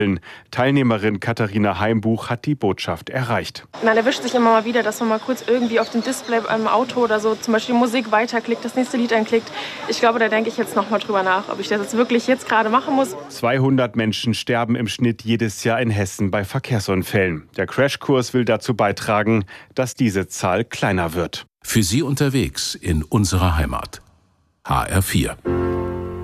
Teilnehmerin Katharina Heimbuch hat die Botschaft erreicht. Man erwischt sich immer mal wieder, dass man mal kurz irgendwie auf dem Display beim Auto oder so zum Beispiel Musik weiterklickt, das nächste Lied anklickt. Ich glaube, da denke ich jetzt noch mal drüber nach, ob ich das jetzt wirklich jetzt gerade machen muss. 200 Menschen sterben im Schnitt jedes Jahr in Hessen bei Verkehrsunfällen. Der Crashkurs will dazu beitragen, dass diese Zahl kleiner wird. Für Sie unterwegs in unserer Heimat. HR4.